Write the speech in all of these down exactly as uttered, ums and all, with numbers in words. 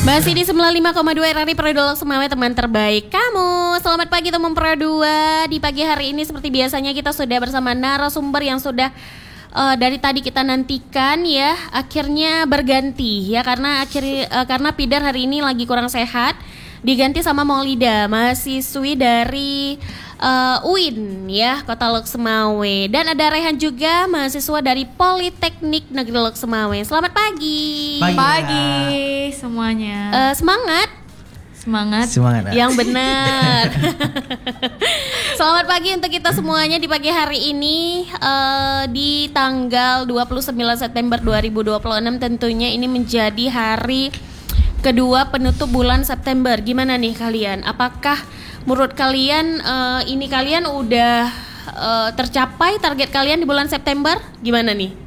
Masih di sembilan puluh lima koma dua R R I Produk Semawe, teman terbaik kamu. Selamat pagi teman Pro dua. Di pagi hari ini seperti biasanya kita sudah bersama narasumber yang sudah uh, dari tadi kita nantikan ya. Akhirnya berganti ya karena akhir uh, karena Pidar hari ini lagi kurang sehat. Diganti sama Maulida, mahasiswi dari uh, U I N ya, Kota Lok Semawe. Dan ada Rehan juga, mahasiswa dari Politeknik Negeri Lok Semawe. Selamat pagi. Pagi, pagi semuanya. Uh, semangat. Semangat. Semangat. Yang benar. Selamat pagi untuk kita semuanya di pagi hari ini uh, di tanggal dua puluh sembilan September dua ribu dua puluh enam. Tentunya ini menjadi hari kedua penutup bulan September. Gimana nih kalian? Apakah menurut kalian uh, ini kalian udah uh, tercapai target kalian di bulan September? Gimana nih?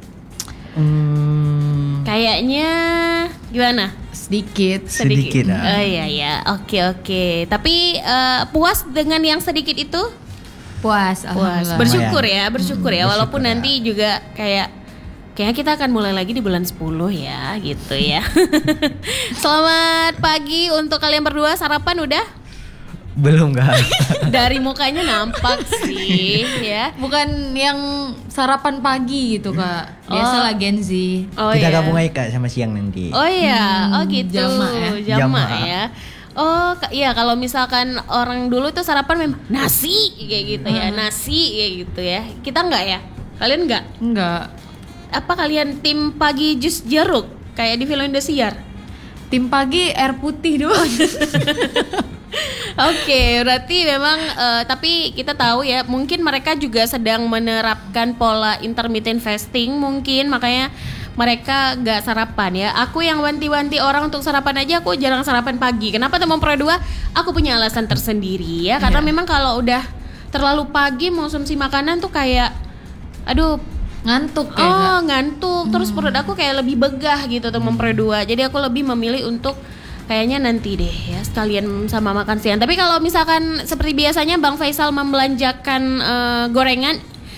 Hmm, Kayaknya gimana? Sedikit. Sedikit, ah. Oh iya ya. Oke oke. Tapi uh, puas dengan yang sedikit itu? Puas, Puas. alhamdulillah. Bersyukur ya, bersyukur Hmm, ya. Walaupun bersyukur nanti juga kayak kayaknya kita akan mulai lagi di bulan sepuluh ya, gitu ya. Selamat pagi untuk kalian berdua. Sarapan udah? belum kak. Dari mukanya nampak sih ya. Bukan yang sarapan pagi gitu kak. Biasalah Gen Z. Oh Kita iya. gabung aja kak sama siang nanti. Oh iya, Hmm, oh gitu. jamak ya. Jamak Jamak. ya. Oh ka- iya, kalau misalkan orang dulu tuh sarapan memang nasi kayak gitu ya, nasi kayak gitu ya. Kita enggak ya? Kalian enggak? Enggak. Apa kalian tim pagi jus jeruk kayak di film Indosiar? Tim pagi air putih doang. Oke, berarti memang eh, tapi kita tahu ya, mungkin mereka juga sedang menerapkan pola intermittent fasting mungkin, makanya mereka gak sarapan ya. Aku yang wanti-wanti orang untuk sarapan aja, aku jarang sarapan pagi. Kenapa teman Pro dua? Aku punya alasan tersendiri ya, karena Iya. memang kalau udah terlalu pagi mengonsumsi makanan tuh kayak aduh, Ngantuk ya oh kak. ngantuk, terus perut aku kayak lebih begah gitu teman Pro dua. Jadi aku lebih memilih untuk kayaknya nanti deh ya sekalian sama makan siang. Tapi kalau misalkan seperti biasanya Bang Faisal membelanjakan eh, gorengan,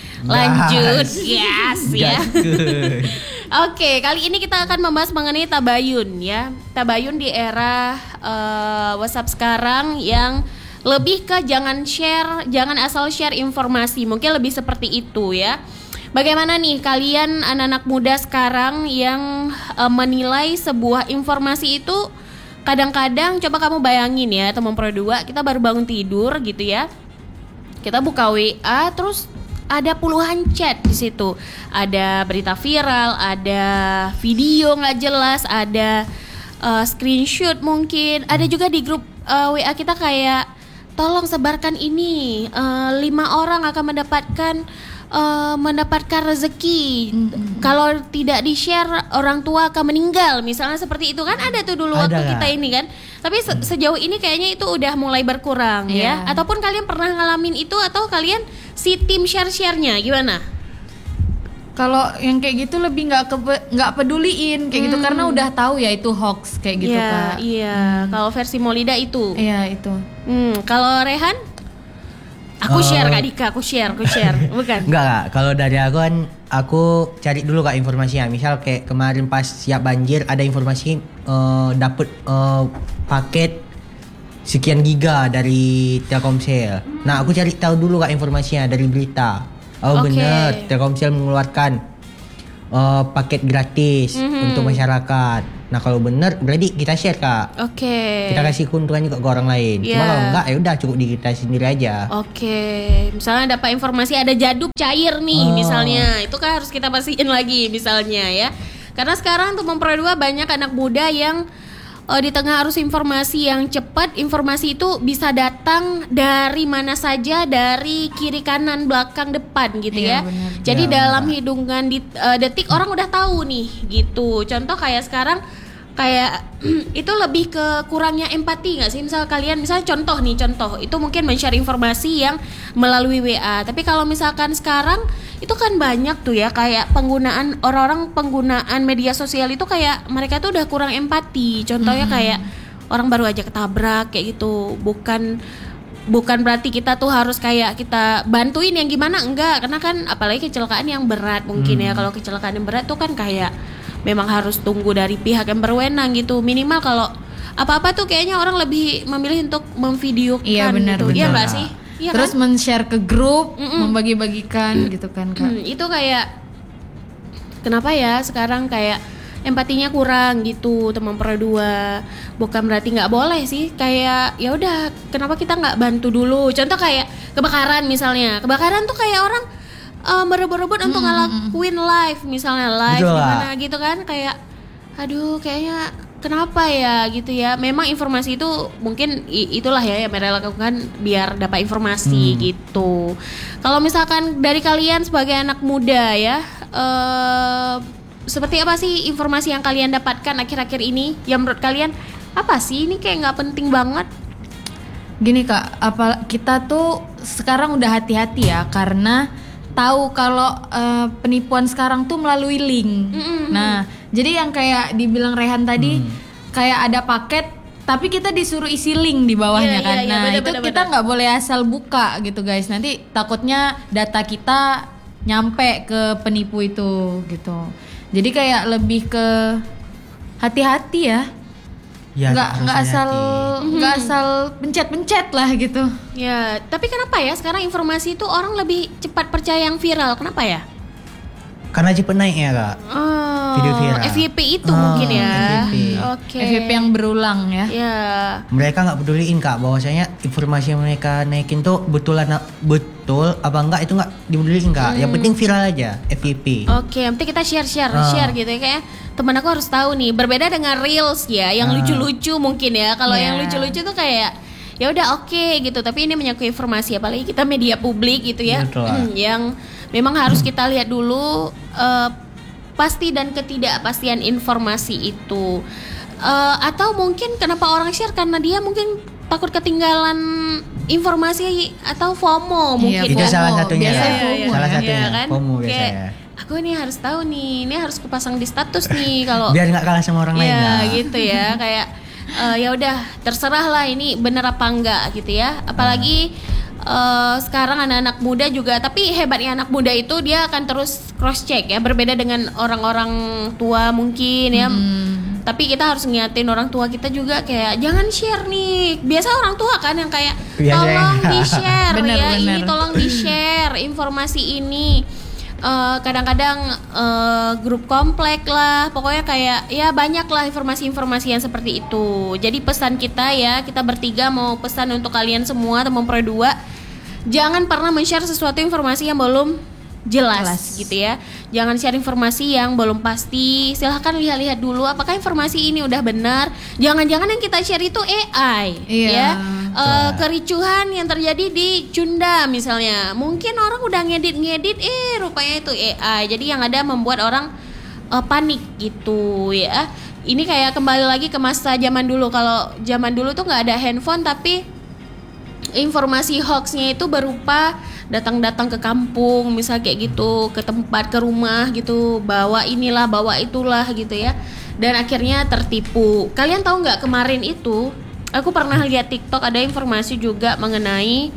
lanjut yes ya. Gaskun. Oke, kali ini kita akan membahas mengenai tabayun ya. Tabayun di era eh, WhatsApp sekarang yang lebih ke jangan share, jangan asal share informasi. Mungkin lebih seperti itu ya. Bagaimana nih kalian anak-anak muda sekarang yang eh, menilai sebuah informasi itu? Kadang-kadang coba kamu bayangin ya teman Pro dua, kita baru bangun tidur gitu ya. Kita buka W A terus ada puluhan chat di situ. Ada berita viral, ada video nggak jelas, ada uh, screenshot mungkin. Ada juga di grup uh, W A kita kayak tolong sebarkan ini, uh, lima orang akan mendapatkan uh, mendapatkan rezeki. Kalau tidak di-share orang tua akan meninggal. Misalnya seperti itu kan ada tuh dulu Ada, waktu Kak. kita ini kan. Tapi se- sejauh ini kayaknya itu udah mulai berkurang ya. Iya. Ataupun kalian pernah ngalamin itu atau kalian si tim share-share-nya gimana? Kalau yang kayak gitu lebih nggak kepe- nggak peduliin kayak gitu karena udah tahu ya itu hoax kayak gitu Iya, kak. iya. Kalau versi Maulida itu. Iya itu. Hmm, kalau Rehan? Aku Eh. share Kak Dika, aku share, aku share. Bukan. Enggak kak. Kalau dari aku kan aku cari dulu kak informasinya. Misal kayak kemarin pas siap banjir ada informasi eh, dapet eh, paket sekian giga dari Telkomsel. Nah aku cari tahu dulu kak informasinya dari berita. Oh Oke. bener, Telkomsel mengeluarkan eh, paket gratis Mhm. untuk masyarakat. Nah kalau bener berarti kita share kak. Oke. Kita kasih keuntungan juga ke orang lain. Cuma Iya. kalau enggak ya udah cukup di kita sendiri aja. Oke, misalnya dapat informasi ada jaduk cair nih, Oh. misalnya, itu kan harus kita pastiin lagi, misalnya ya. Karena sekarang untuk Pro dua banyak anak muda yang eh, di tengah arus informasi yang cepat, informasi itu bisa datang dari mana saja, dari kiri kanan belakang depan gitu Iya, ya. benar. Jadi Iya, dalam benar. hitungan di, eh, detik orang udah tahu nih, gitu. Contoh kayak sekarang kayak itu lebih ke kurangnya empati nggak sih? Misal kalian, misalnya contoh nih, contoh itu mungkin men-share informasi yang melalui W A. Tapi kalau misalkan sekarang itu kan banyak tuh ya kayak penggunaan orang-orang penggunaan media sosial itu kayak mereka tuh udah kurang empati. Contohnya kayak orang baru aja ketabrak kayak gitu, bukan bukan berarti kita tuh harus kayak kita bantuin yang gimana, enggak, karena kan apalagi kecelakaan yang berat mungkin ya. Kalau kecelakaan yang berat tuh kan kayak memang harus tunggu dari pihak yang berwenang gitu. Minimal kalau apa-apa tuh kayaknya orang lebih memilih untuk memvideokan Iya, benar, gitu. benar. Iya nggak sih? Iya Terus kan? men-share ke grup, membagi-bagikan gitu kan Kak. Hmm, itu kayak kenapa ya sekarang kayak empatinya kurang gitu teman berdua. Bukan berarti nggak boleh sih, kayak ya udah kenapa kita nggak bantu dulu. Contoh kayak kebakaran misalnya, kebakaran tuh kayak orang uh, berebut-rebut untuk ngelakuin live misalnya live Betul, gimana Kak. gitu kan, kayak aduh kayaknya kenapa ya gitu ya. Memang informasi itu mungkin i- itulah ya yang mereka lakukan biar dapat informasi gitu. Kalau misalkan dari kalian sebagai anak muda ya, eh seperti apa sih informasi yang kalian dapatkan akhir-akhir ini yang menurut kalian apa sih ini kayak nggak penting banget? Gini Kak, apa kita tuh sekarang udah hati-hati ya karena tahu kalau eh, penipuan sekarang tuh melalui link. Nah, jadi yang kayak dibilang Rehan tadi kayak ada paket tapi kita disuruh isi link di bawahnya Iya, kan. iya, iya, Nah, bener, itu bener, kita bener. nggak boleh asal buka gitu guys. Nanti takutnya data kita nyampe ke penipu itu gitu. Jadi kayak lebih ke hati-hati ya. Ya, Nggak harus nggak asal hati-hati. nggak asal pencet-pencet lah gitu. Ya, tapi kenapa ya sekarang informasi itu orang lebih cepat percaya yang viral? Kenapa ya? Karena cepet naik ya kak. Oh, Video viral. F Y P itu Oh, mungkin ya. F Y P. Oke. F Y P yang berulang ya. Ya. Mereka nggak peduliin kak bahwasanya informasi yang mereka naikin tuh betul ana- betul apa enggak itu nggak dipeduliin kak. Yang penting viral aja F Y P. Oke, nanti kita share-share, Ah. share gitu ya kayak temen aku harus tahu nih. Berbeda dengan reels ya, yang Ah. lucu-lucu mungkin ya. Kalau Iya. yang lucu-lucu tuh kayak ya udah oke gitu, tapi ini menyangkut informasi apalagi kita media publik gitu ya. Betul. Hmm, yang memang harus kita lihat dulu eh, pasti dan ketidakpastian informasi itu. Eh, atau mungkin kenapa orang share karena dia mungkin takut ketinggalan informasi atau FOMO mungkin. Iya, Itu FOMO. salah satunya. Biasanya Kak. FOMO Salah ya. satunya. Iya kan? FOMO Kayak, biasanya. aku ini harus tahu nih, ini harus kupasang di status nih kalau Biar nggak kalah sama orang lain. ya Kak. gitu ya kayak eh, ya udah terserah lah ini bener apa enggak gitu ya. Apalagi eh, sekarang anak-anak muda juga, tapi hebatnya anak muda itu dia akan terus cross check ya, berbeda dengan orang-orang tua mungkin ya. Tapi kita harus ngingetin orang tua kita juga kayak jangan share nih. Biasa orang tua kan yang kayak Iya, tolong iya. di share Bener, ya, ini bener. tolong di share informasi ini. Eh, kadang-kadang eh, grup komplek lah, pokoknya kayak ya banyak lah informasi-informasi yang seperti itu. Jadi pesan kita ya, kita bertiga mau pesan untuk kalian semua teman Pro dua, jangan pernah men-share sesuatu informasi yang belum jelas, Jelas. gitu ya. Jangan share informasi yang belum pasti. Silahkan lihat-lihat dulu apakah informasi ini udah benar. Jangan-jangan yang kita share itu A I Iya. ya. Eh, kericuhan yang terjadi di Cunda misalnya, mungkin orang udah ngedit-ngedit eh rupanya itu A I. Jadi yang ada membuat orang eh, panik gitu ya. Ini kayak kembali lagi ke masa zaman dulu. Kalau zaman dulu tuh nggak ada handphone, tapi informasi hoaxnya itu berupa datang-datang ke kampung, misal kayak gitu, ke tempat, ke rumah gitu, bawa inilah, bawa itulah gitu ya, dan akhirnya tertipu. Kalian tahu nggak kemarin itu, aku pernah lihat TikTok ada informasi juga mengenai,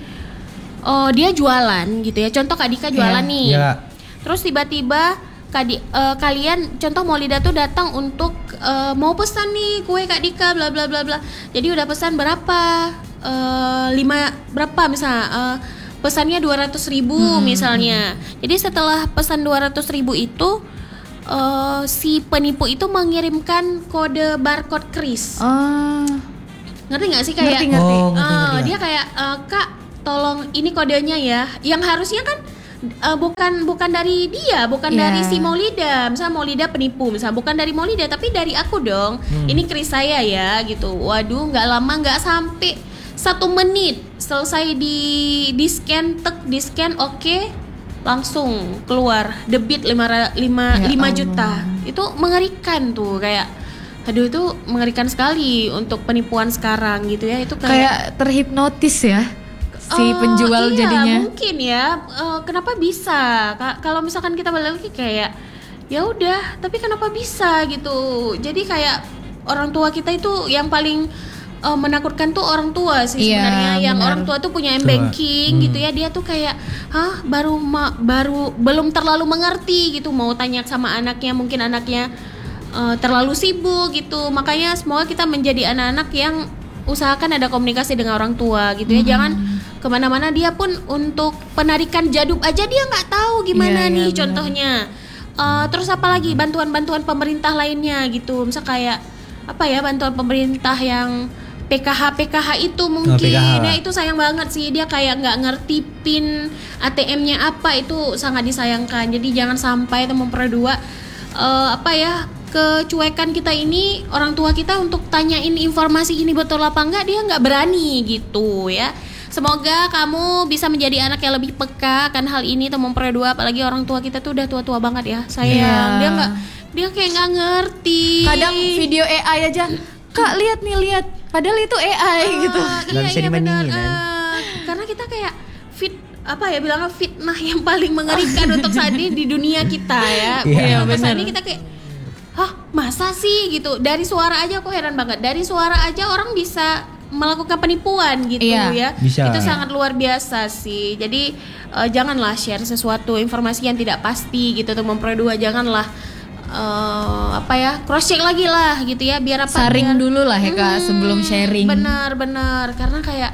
oh dia jualan gitu ya, contoh Kak Dika jualan Iya. nih, Iya. terus tiba-tiba Kadi, eh, kalian contoh Maulida tuh datang untuk eh, mau pesan nih kue Kak Dika bla bla bla bla. Jadi udah pesan berapa? Eh, lima berapa misalnya? Eh, pesannya dua ratus ribu misalnya. Jadi setelah pesan dua ratus ribu itu eh, si penipu itu mengirimkan kode barcode kris. Oh, Ngerti nggak sih kayak Ngerti, ngerti. Oh, ngerti, eh, ngerti, dia kayak eh, Kak tolong ini kodenya ya. Yang harusnya kan eh, bukan bukan dari dia, bukan Iya. dari si Maulida. Misalnya Maulida penipu, misalnya bukan dari Maulida tapi dari aku dong. Ini kris saya ya gitu. Waduh, nggak lama, nggak sampai satu menit selesai di di scan, tek di scan, oke, langsung keluar debit lima lima Ya lima Allah. juta. Itu mengerikan tuh kayak. Aduh itu mengerikan sekali untuk penipuan sekarang gitu ya. Itu kayak, kayak terhipnotis ya si Eh, penjual iya, jadinya. mungkin ya. Eh, kenapa bisa? Ka- kalau misalkan kita balik lagi kayak ya udah, tapi kenapa bisa gitu? Jadi kayak orang tua kita itu yang paling eh, menakutkan tuh orang tua sih Iya, sebenarnya. Yang benar. orang tua tuh punya Betul. m-banking gitu ya. Dia tuh kayak hah baru ma- baru belum terlalu mengerti gitu, mau tanya sama anaknya, mungkin anaknya uh, terlalu sibuk gitu. Makanya semoga kita menjadi anak-anak yang usahakan ada komunikasi dengan orang tua gitu ya. Hmm. Jangan kemana-mana, dia pun untuk penarikan jadub aja dia nggak tahu gimana yeah, nih yeah, contohnya. Uh, terus apa lagi bantuan-bantuan pemerintah lainnya gitu. Misal kayak apa ya, bantuan pemerintah yang P K H P K H itu mungkin. Oh, P K H. Ya itu sayang banget sih, dia kayak nggak ngerti pin A T M-nya apa, itu sangat disayangkan. Jadi jangan sampai teman Pro dua uh, apa ya, kecuekan kita ini, orang tua kita untuk tanyain informasi ini betul apa enggak, dia nggak berani gitu ya. Semoga kamu bisa menjadi anak yang lebih peka akan hal ini teman Pro dua, apalagi orang tua kita tuh udah tua-tua banget ya, sayang. Yeah. Dia nggak, dia kayak nggak ngerti. Kadang video A I aja, Kak lihat nih, lihat, padahal itu A I uh, gitu. Nggak iya, bisa iya, dibandingin kan? Uh, karena kita kayak fit apa ya bilangnya, fitnah yang paling mengerikan untuk saat ini di dunia kita ya. Yeah. Untuk saat ini kita kayak, hah masa sih gitu, dari suara aja aku heran banget, dari suara aja orang bisa melakukan penipuan gitu iya, ya. Bisa. Itu sangat luar biasa sih. Jadi uh, janganlah share sesuatu informasi yang tidak pasti gitu teman Pro dua, janganlah uh, apa ya, cross check lagi lah gitu ya, biar apa, saring biar, dulu lah ya Kak hmm, sebelum sharing. Benar-benar, karena kayak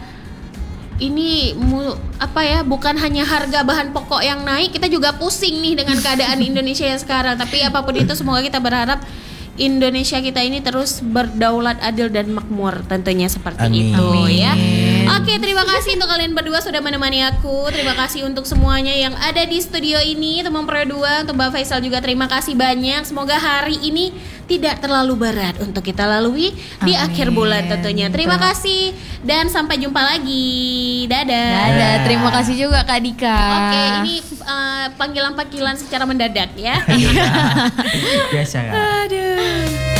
ini mu, apa ya, bukan hanya harga bahan pokok yang naik, kita juga pusing nih dengan keadaan Indonesia yang sekarang. Tapi apapun itu, semoga kita berharap Indonesia kita ini terus berdaulat, adil dan makmur, tentunya seperti Amin. itu Amin. ya. Oke, terima kasih untuk kalian berdua sudah menemani aku. Terima kasih untuk semuanya yang ada di studio ini, teman Pro dua. Untuk Mbak Faisal juga terima kasih banyak. Semoga hari ini tidak terlalu berat untuk kita lalui di Amin. Akhir bulan tentunya. Terima kasih dan sampai jumpa lagi. Dadah. Dadah. Terima kasih juga Kak Dika. Oke, ini uh, panggilan-panggilan secara mendadak ya. Biasa kan. Aduh.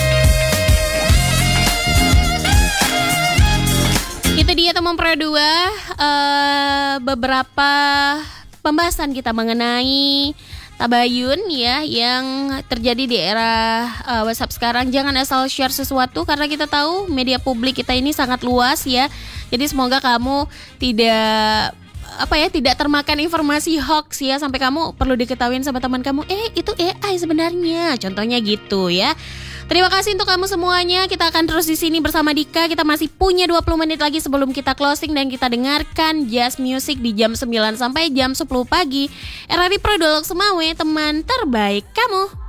Itu dia teman Pro dua, uh, beberapa pembahasan kita mengenai tabayun ya yang terjadi di era uh, WhatsApp sekarang. Jangan asal share sesuatu karena kita tahu media publik kita ini sangat luas ya. Jadi semoga kamu tidak apa ya, tidak termakan informasi hoax ya, sampai kamu perlu diketahuin sama teman kamu, eh itu A I sebenarnya. Contohnya gitu ya. Terima kasih untuk kamu semuanya. Kita akan terus di sini bersama Dika. Kita masih punya dua puluh menit lagi sebelum kita closing dan kita dengarkan jazz music di jam sembilan sampai jam sepuluh pagi. R R I Pro dua Lok Semawe, teman terbaik kamu.